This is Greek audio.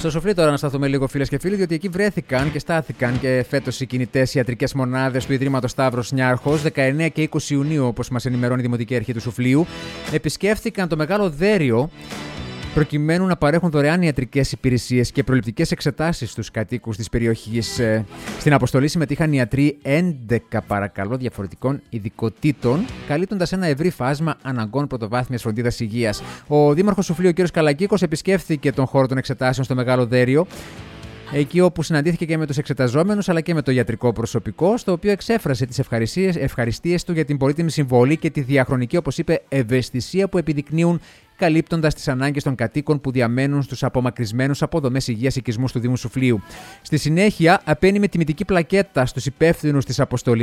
Στο Σοφλί τώρα να σταθούμε λίγο, φίλες και φίλοι, διότι εκεί βρέθηκαν και στάθηκαν και φέτος οι κινητές ιατρικές μονάδες του Ιδρύματος Σταύρος Νιάρχος, 19 και 20 Ιουνίου, όπως μας ενημερώνει η Δημοτική Αρχή του Σοφλίου. Επισκέφθηκαν το Μεγάλο Δέριο, προκειμένου να παρέχουν δωρεάν ιατρικές υπηρεσίες και προληπτικές εξετάσεις στους κατοίκους της περιοχής. Στην αποστολή συμμετείχαν ιατροί 11 διαφορετικών ειδικοτήτων, καλύπτοντας ένα ευρύ φάσμα αναγκών πρωτοβάθμιας φροντίδας υγείας. Ο Δήμαρχος Σοφλίου, ο κ. Καλακίκος, επισκέφθηκε τον χώρο των εξετάσεων στο Μεγάλο Δέριο, εκεί όπου συναντήθηκε και με τους εξεταζόμενους αλλά και με το ιατρικό προσωπικό, στο οποίο εξέφρασε τις ευχαριστίες του για την πολύτιμη συμβολή και τη διαχρονική, όπως είπε, ευαισθησία που επιδεικνύουν, καλύπτοντας τις ανάγκες των κατοίκων που διαμένουν στους απομακρυσμένους από δομές υγείας οικισμούς του Δήμου Σοφλίου. Στη συνέχεια, απένει με τιμητική πλακέτα στους υπεύθυνους της αποστολής.